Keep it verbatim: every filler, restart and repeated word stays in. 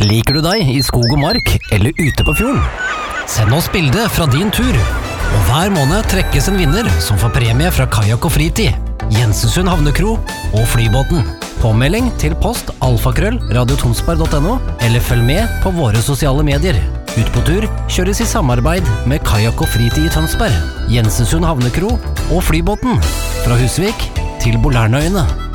Liker du deg i skog og mark eller ute på fjorden? Send oss bilde fra din tur. Og hver måned trekkes en vinner som får premie fra Kajak og Fritid, Jensensund Havnekro og Flybåten. Påmelding til post alfakrøll radiotonsberg punktum no eller følg med på våre sosiale medier. Ut på tur kjøres i samarbeid med Kajak og Fritid i Tønsberg, Jensensund Havnekro og Flybåten. Fra Husvik til Bolærnøyene.